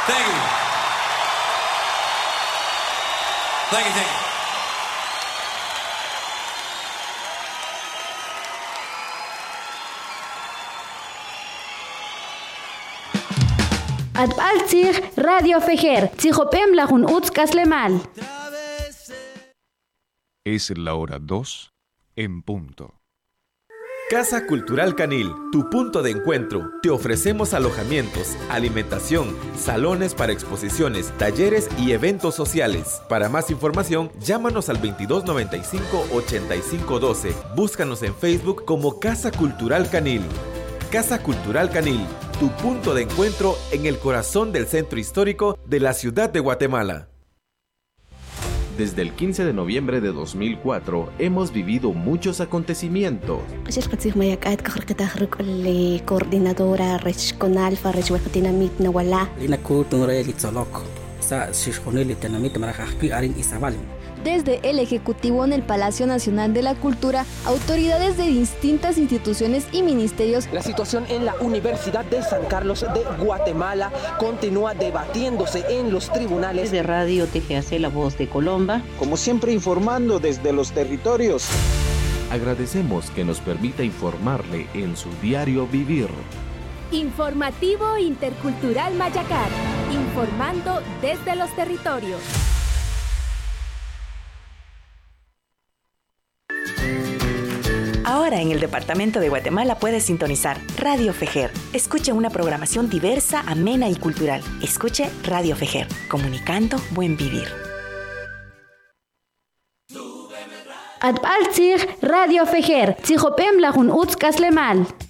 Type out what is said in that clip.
Thank you. Thank you, thank you. Atbaltzig Radio Fejer, Tzijopem Lajun Utzkaslemal. Es la hora 2 en punto. Casa Cultural Canil, tu punto de encuentro. Te ofrecemos alojamientos, alimentación, salones para exposiciones, talleres y eventos sociales. Para más información, llámanos al 2295-8512. Búscanos en Facebook como Casa Cultural Canil. Casa Cultural Canil, tu punto de encuentro en el corazón del centro histórico de la ciudad de Guatemala. Desde el 15 de noviembre de 2004 hemos vivido muchos acontecimientos. Coordinadora Conalfa Desde el Ejecutivo en el Palacio Nacional de la Cultura, autoridades de distintas instituciones y ministerios. La situación en la Universidad de San Carlos de Guatemala continúa debatiéndose en los tribunales. De Radio TGAC La Voz de Colomba. Como siempre, informando desde los territorios. Agradecemos que nos permita informarle en su diario vivir. Informativo Intercultural Mayacar, informando desde los territorios. Ahora en el departamento de Guatemala puedes sintonizar Radio Fejer. Escuche una programación diversa, amena y cultural. Escuche Radio Fejer, comunicando buen vivir. Atbaltzig Radio Fejer, Tzijopem Lajun Utzkaslemal.